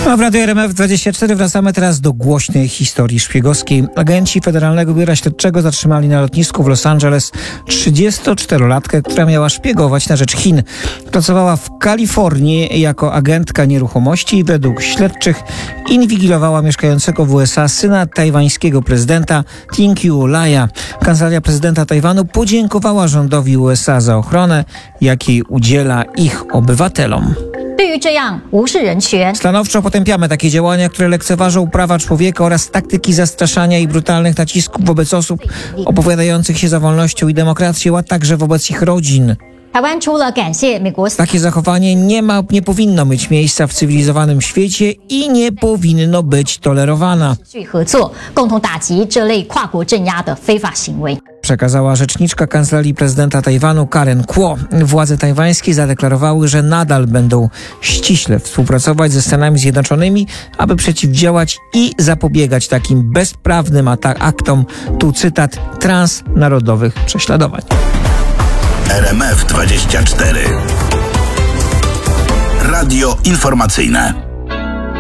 A w Radiu RMF24 wracamy teraz do głośnej historii szpiegowskiej. Agenci Federalnego Biura Śledczego zatrzymali na lotnisku w Los Angeles 34-latkę, która miała szpiegować na rzecz Chin. Pracowała w Kalifornii jako agentka nieruchomości i według śledczych inwigilowała mieszkającego w USA syna tajwańskiego prezydenta Tingkiu Laja. Kancelaria prezydenta Tajwanu podziękowała rządowi USA za ochronę, jakiej udziela ich obywatelom. Stanowczo potępiamy takie działania, które lekceważą prawa człowieka oraz taktyki zastraszania i brutalnych nacisków wobec osób opowiadających się za wolnością i demokracją, a także wobec ich rodzin. Takie zachowanie nie powinno mieć miejsca w cywilizowanym świecie i nie powinno być tolerowane. Przekazała rzeczniczka Kancelarii Prezydenta Tajwanu Karen Kuo. Władze tajwańskie zadeklarowały, że nadal będą ściśle współpracować ze Stanami Zjednoczonymi, aby przeciwdziałać i zapobiegać takim bezprawnym aktom, tu cytat, transnarodowych prześladowań. RMF24. Radio informacyjne.